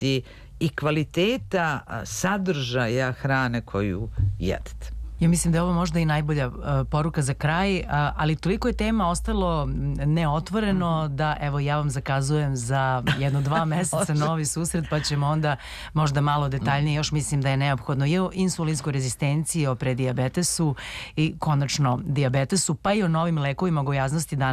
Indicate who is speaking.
Speaker 1: zavisiti i kvaliteta sadržaja hrane koju jedete.
Speaker 2: Ja mislim da je ovo možda i najbolja poruka za kraj, ali toliko je tema ostalo neotvoreno da evo ja vam zakazujem za 1-2 meseca novi susret, pa ćemo onda možda malo detaljnije. Još mislim da je neophodno i o insulinskoj rezistenciji, o predijabetesu i konačno dijabetesu, pa i o novim lekovima gojaznosti.